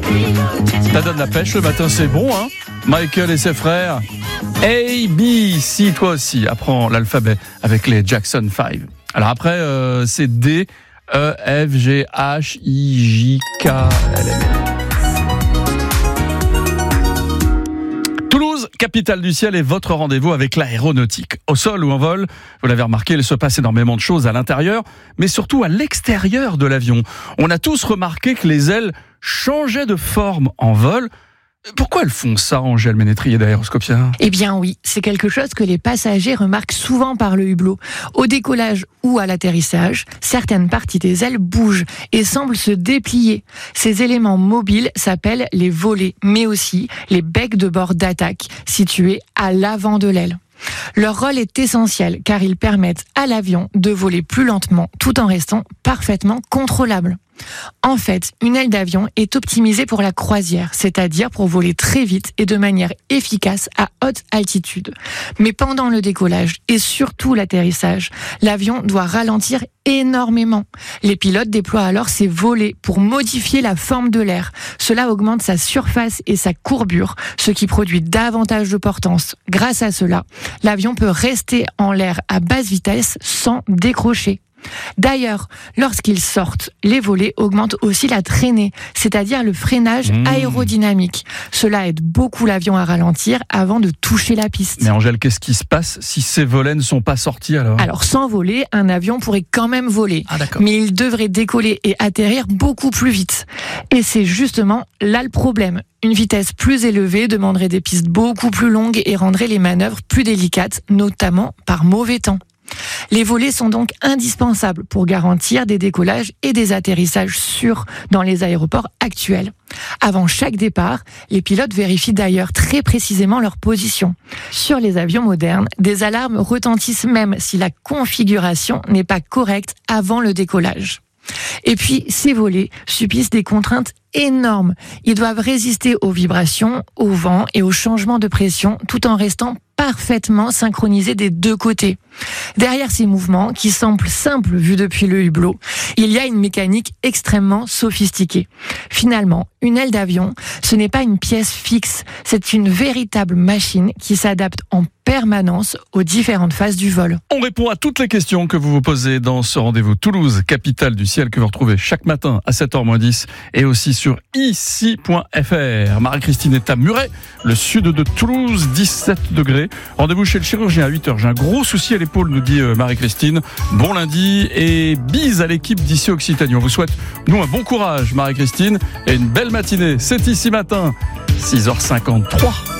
Ça donne la pêche le matin, c'est bon, hein. Michael et ses frères. A, B, C, toi aussi. Apprends l'alphabet avec les Jackson 5. Alors après, c'est D, E, F, G, H, I, J, K, L, M, N. Toulouse, capitale du ciel, est votre rendez-vous avec l'aéronautique. Au sol ou en vol, vous l'avez remarqué, il se passe énormément de choses à l'intérieur, mais surtout à l'extérieur de l'avion. On a tous remarqué que les ailes changeaient de forme en vol. Pourquoi elles font ça, Angèle Ménétrier d'Aéroscopia ? Eh bien oui, c'est quelque chose que les passagers remarquent souvent par le hublot. Au décollage ou à l'atterrissage, certaines parties des ailes bougent et semblent se déplier. Ces éléments mobiles s'appellent les volets, mais aussi les becs de bord d'attaque, situés à l'avant de l'aile. Leur rôle est essentiel car ils permettent à l'avion de voler plus lentement tout en restant parfaitement contrôlable. En fait, une aile d'avion est optimisée pour la croisière, c'est-à-dire pour voler très vite et de manière efficace à haute altitude. Mais pendant le décollage et surtout l'atterrissage, l'avion doit ralentir énormément. Les pilotes déploient alors ces volets pour modifier la forme de l'air. Cela augmente sa surface et sa courbure, ce qui produit davantage de portance. Grâce à cela, l'avion peut rester en l'air à basse vitesse sans décrocher. D'ailleurs, lorsqu'ils sortent, les volets augmentent aussi la traînée, c'est-à-dire le freinage aérodynamique. Cela aide beaucoup l'avion à ralentir avant de toucher la piste. Mais Angèle, qu'est-ce qui se passe si ces volets ne sont pas sortis alors ? Alors sans voler, un avion pourrait quand même voler, mais il devrait décoller et atterrir beaucoup plus vite. Et c'est justement là le problème. Une vitesse plus élevée demanderait des pistes beaucoup plus longues et rendrait les manœuvres plus délicates, notamment par mauvais temps. Les volets sont donc indispensables pour garantir des décollages et des atterrissages sûrs dans les aéroports actuels. Avant chaque départ, les pilotes vérifient d'ailleurs très précisément leur position. Sur les avions modernes, des alarmes retentissent même si la configuration n'est pas correcte avant le décollage. Et puis, ces volets subissent des contraintes énormes. Ils doivent résister aux vibrations, au vent et aux changements de pression tout en restant parfaitement synchronisés des deux côtés. Derrière ces mouvements, qui semblent simples vus depuis le hublot, il y a une mécanique extrêmement sophistiquée. Finalement, une aile d'avion, ce n'est pas une pièce fixe, c'est une véritable machine qui s'adapte en permanence aux différentes phases du vol. On répond à toutes les questions que vous vous posez dans ce rendez-vous Toulouse, capitale du ciel, que vous retrouvez chaque matin à 7h-10 et aussi sur ici.fr. Marie-Christine est à Muret, le sud de Toulouse, 17 degrés. Rendez-vous chez le chirurgien à 8h. J'ai un gros souci à l'épaule, nous dit Marie-Christine. Bon lundi et bise à l'équipe d'ici Occitanie. On vous souhaite, nous, un bon courage, Marie-Christine, et une belle matinée. C'est ici matin, 6h53.